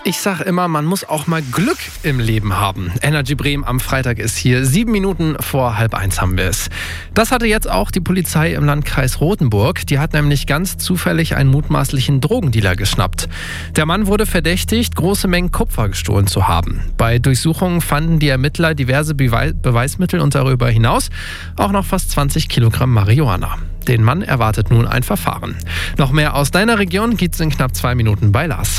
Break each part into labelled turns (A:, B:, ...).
A: Ich sag immer, man muss auch mal Glück im Leben haben. Energy Bremen am Freitag ist hier. 7 Minuten vor 12:30 haben wir es. Das hatte jetzt auch die Polizei im Landkreis Rothenburg. Die hat nämlich ganz zufällig einen mutmaßlichen Drogendealer geschnappt. Der Mann wurde verdächtigt, große Mengen Kupfer gestohlen zu haben. Bei Durchsuchungen fanden die Ermittler diverse Beweismittel und darüber hinaus auch noch fast 20 Kilogramm Marihuana. Den Mann erwartet nun ein Verfahren. Noch mehr aus deiner Region gibt's in knapp 2 Minuten bei Lars.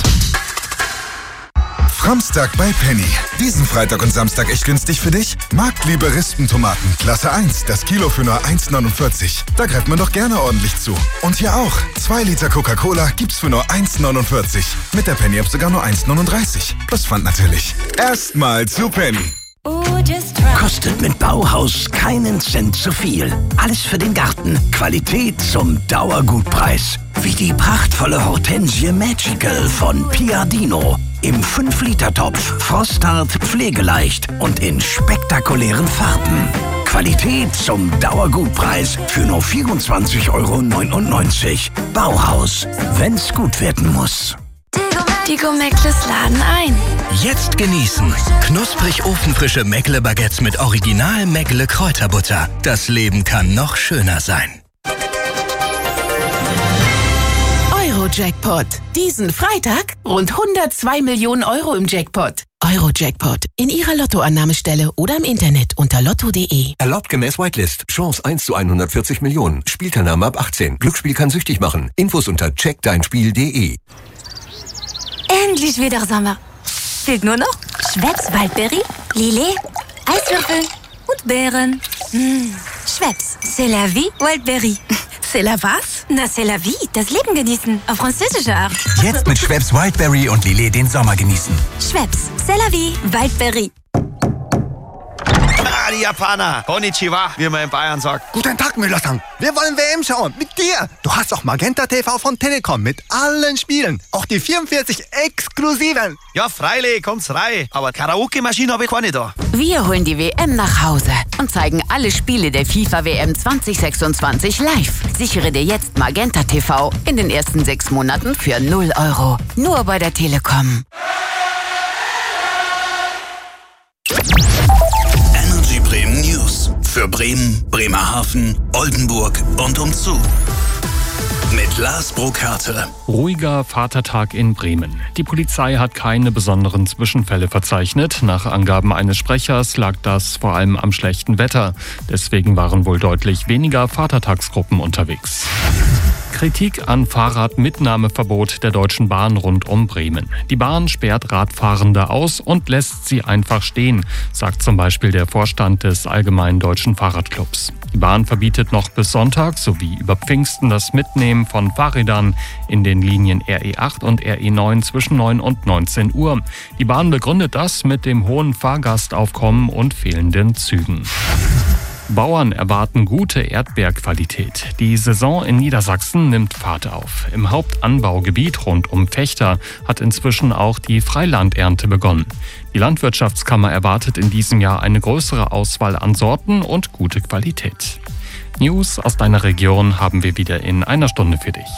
B: Samstag bei Penny. Diesen Freitag und Samstag echt günstig für dich? Marktliebe Rispentomaten, Klasse 1, das Kilo für nur 1,49. Da greift man doch gerne ordentlich zu. Und hier auch, 2 Liter Coca-Cola gibt's für nur 1,49. Mit der Penny-App sogar nur 1,39. Plus Pfand natürlich. Erstmal zu Penny.
C: Kostet mit Bauhaus keinen Cent zu viel. Alles für den Garten. Qualität zum Dauergutpreis. Wie die prachtvolle Hortensie Magical von Piadino. Im 5-Liter-Topf, frosthart, pflegeleicht und in spektakulären Farben. Qualität zum Dauergutpreis für nur 24,99 €. Bauhaus, wenn's gut werden muss.
D: Die Go-Meckles laden ein.
E: Jetzt genießen. Knusprig ofenfrische Meckle-Baguettes mit Original Meckle Kräuterbutter. Das Leben kann noch schöner sein.
F: Euro-Jackpot. Diesen Freitag rund 102 Millionen € im Jackpot. Euro-Jackpot. In Ihrer Lottoannahmestelle oder im Internet unter lotto.de.
G: Erlaubt gemäß Whitelist. Chance 1 zu 140 Millionen. Spielteilnahme ab 18. Glücksspiel kann süchtig machen. Infos unter checkdeinspiel.de.
D: Endlich wieder Sommer. Fehlt nur noch Schweppes Waldberry, Lillet, Eiswürfel und Beeren. Schweppes, c'est la vie, Waldberry.
F: C'est la was?
D: Na, c'est la vie, das Leben genießen, auf französische Art.
H: Jetzt mit Schweppes Wildberry und Lillet den Sommer genießen.
D: Schweppes, c'est la vie, Waldberry.
I: Die Japaner. Konnichiwa, wie man in Bayern sagt.
J: Guten Tag, Müller-san. Wir wollen WM schauen. Mit dir. Du hast auch Magenta TV von Telekom mit allen Spielen. Auch die 44 exklusiven.
I: Ja, freilich, kommt's rein. Aber Karaoke-Maschine habe ich keine da.
F: Wir holen die WM nach Hause und zeigen alle Spiele der FIFA-WM 2026 live. Sichere dir jetzt Magenta TV in den ersten 6 Monaten für 0 €. Nur bei der Telekom.
E: Energy Bremen News. Für Bremen, Bremerhaven, Oldenburg und umzu. Mit Lars Burkhardt.
K: Ruhiger Vatertag in Bremen. Die Polizei hat keine besonderen Zwischenfälle verzeichnet. Nach Angaben eines Sprechers lag das vor allem am schlechten Wetter. Deswegen waren wohl deutlich weniger Vatertagsgruppen unterwegs. Kritik an Fahrradmitnahmeverbot der Deutschen Bahn rund um Bremen. Die Bahn sperrt Radfahrende aus und lässt sie einfach stehen, sagt zum Beispiel der Vorstand des Allgemeinen Deutschen Fahrradclubs. Die Bahn verbietet noch bis Sonntag sowie über Pfingsten das Mitnehmen von Fahrrädern in den Linien RE8 und RE9 zwischen 9 und 19 Uhr. Die Bahn begründet das mit dem hohen Fahrgastaufkommen und fehlenden Zügen. Bauern erwarten gute Erdbeerqualität. Die Saison in Niedersachsen nimmt Fahrt auf. Im Hauptanbaugebiet rund um Vechta hat inzwischen auch die Freilandernte begonnen. Die Landwirtschaftskammer erwartet in diesem Jahr eine größere Auswahl an Sorten und gute Qualität. News aus deiner Region haben wir wieder in einer Stunde für dich.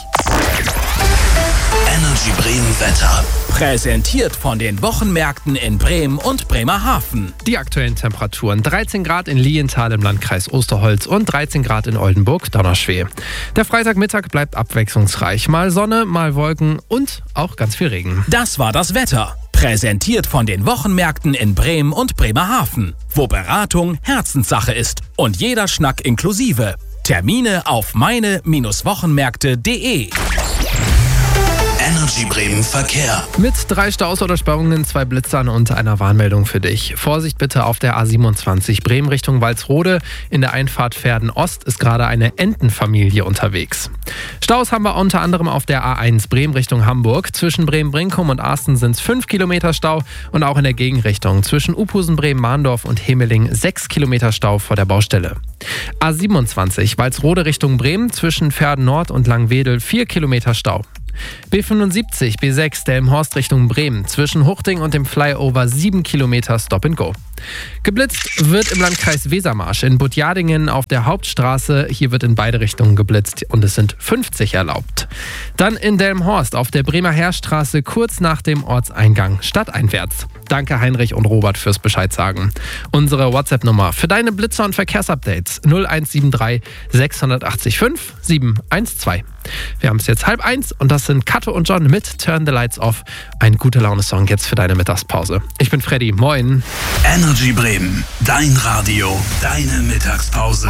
E: Energy Bremen Wetter.
H: Präsentiert von den Wochenmärkten in Bremen und Bremerhaven.
A: Die aktuellen Temperaturen: 13 Grad in Lienthal im Landkreis Osterholz und 13 Grad in Oldenburg-Donauschwee. Der Freitagmittag bleibt abwechslungsreich. Mal Sonne, mal Wolken und auch ganz viel Regen.
H: Das war das Wetter. Präsentiert von den Wochenmärkten in Bremen und Bremerhaven. Wo Beratung Herzenssache ist und jeder Schnack inklusive. Termine auf meine-wochenmärkte.de.
E: Energy Bremen Verkehr.
A: Mit 3 Staus oder Sperrungen, 2 Blitzern und einer Warnmeldung für dich. Vorsicht bitte auf der A27 Bremen Richtung Walsrode. In der Einfahrt Verden Ost ist gerade eine Entenfamilie unterwegs. Staus haben wir unter anderem auf der A1 Bremen Richtung Hamburg. Zwischen Bremen-Brinkum und Arsten sind es 5 Kilometer Stau und auch in der Gegenrichtung zwischen Uphusen, Bremen-Mahndorf und Hemeling 6 Kilometer Stau vor der Baustelle. A27 Walsrode Richtung Bremen zwischen Verden Nord und Langwedel 4 Kilometer Stau. B75, B6 Delmenhorst Richtung Bremen. Zwischen Huchting und dem Flyover 7 Kilometer Stop and Go. Geblitzt wird im Landkreis Wesermarsch in Budjadingen auf der Hauptstraße. Hier wird in beide Richtungen geblitzt und es sind 50 erlaubt. Dann in Delmenhorst auf der Bremer Heerstraße kurz nach dem Ortseingang stadteinwärts. Danke Heinrich und Robert fürs Bescheid sagen. Unsere WhatsApp-Nummer für deine Blitzer- und Verkehrsupdates 0173 680 5 712. Wir haben es jetzt 12:30 und das sind Kato und John mit Turn the Lights Off. Ein gute Laune-Song jetzt für deine Mittagspause. Ich bin Freddy, moin.
C: Energy Bremen, dein Radio, deine Mittagspause.